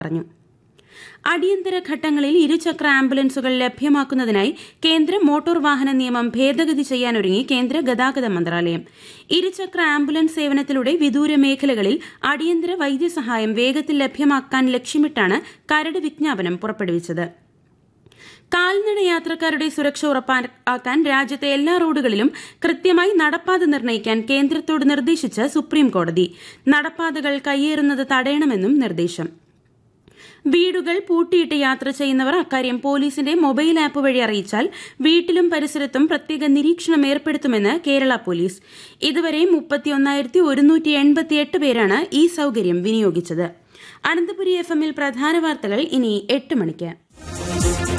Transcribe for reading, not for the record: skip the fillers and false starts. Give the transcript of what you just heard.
പറഞ്ഞു. അടിയന്തര ഘട്ടങ്ങളിൽ ഇരുചക്ര ആംബുലൻസുകൾ ലഭ്യമാക്കുന്നതിനായി കേന്ദ്ര മോട്ടോർ വാഹന നിയമം ഭേദഗതി ചെയ്യാനൊരുങ്ങി കേന്ദ്ര ഗതാഗത മന്ത്രാലയം. ഇരുചക്ര ആംബുലൻസ് സേവനത്തിലൂടെ വിദൂര മേഖലകളിൽ അടിയന്തര വൈദ്യസഹായം വേഗത്തിൽ ലഭ്യമാക്കാൻ ലക്ഷ്യമിട്ടാണ് കരട് വിജ്ഞാപനം പുറപ്പെടുവിച്ചത്. കാൽനട യാത്രക്കാരുടെ സുരക്ഷ ഉറപ്പാക്കാൻ രാജ്യത്തെ എല്ലാ റോഡുകളിലും കൃത്യമായി നടപ്പാത നിർണ്ണയിക്കാൻ കേന്ദ്രത്തോട് നിർദ്ദേശിച്ച് സുപ്രീംകോടതി. നടപ്പാതകൾ കയ്യേറുന്നത് തടയണമെന്നും നിർദ്ദേശം. വീടുകൾ പൂട്ടിയിട്ട് യാത്ര ചെയ്യുന്നവർ അക്കാര്യം പോലീസിന്റെ മൊബൈൽ ആപ്പ് വഴി അറിയിച്ചാൽ വീട്ടിലും പരിസരത്തും പ്രത്യേക നിരീക്ഷണം ഏർപ്പെടുത്തുമെന്ന് കേരള പോലീസ്. ഇതുവരെ 31,188 പേരാണ് ഈ സൌകര്യം വിനിയോഗിച്ചത്. അനന്തപുരി FM-ൽ പ്രധാന വാർത്തകൾ ഇനി 8 മണിക്ക്.